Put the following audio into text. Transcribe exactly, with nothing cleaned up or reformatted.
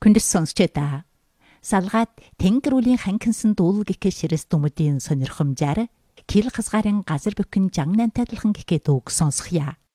хүндэс сонсчээ та. Салгаад тэнгэр үлийн ханкинсан дуулал гэхээ ширэс дүмүдийн сонирхомжаар кил хасгарын газар бүхэн жангнан тайлхан гэхээ дууг сонсхъя.